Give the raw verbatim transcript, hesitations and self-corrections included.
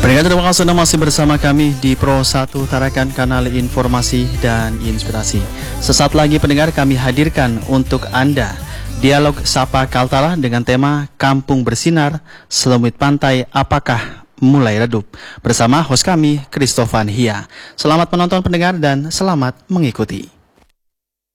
Pendengar, terima kasih Anda masih bersama kami di Pro satu Tarakan, kanal informasi dan inspirasi. Sesaat lagi pendengar, kami hadirkan untuk Anda dialog Sapa Kaltara dengan tema Kampung Bersinar, Selumit Pantai Apakah Mulai Redup, bersama host kami, Christophan Hia. Selamat menonton pendengar dan selamat mengikuti.